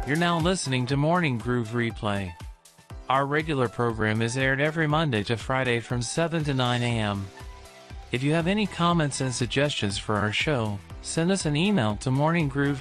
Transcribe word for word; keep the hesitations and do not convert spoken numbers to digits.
You're now listening to Morning Groove Replay. Our regular program is aired every Monday to Friday from seven to nine a m If you have any comments and suggestions for our show, send us an email to morninggroove